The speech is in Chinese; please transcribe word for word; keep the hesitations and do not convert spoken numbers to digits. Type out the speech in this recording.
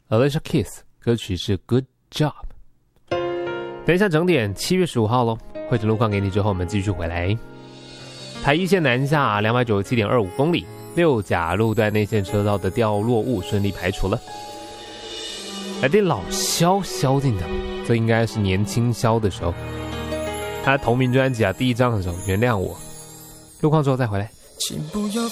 Alicia Keys， 歌曲是 Good Job。等一下整点七月十五号咯，会诊路况给你之后，我们继续回来。台一线南下两百九十七点二五公里，六甲路段内线车道的掉落物顺利排除了。来电老萧萧敬腾，这应该是年轻萧的时候，他同名专辑啊第一张的时候，原谅我。路况之后再回来。 请不要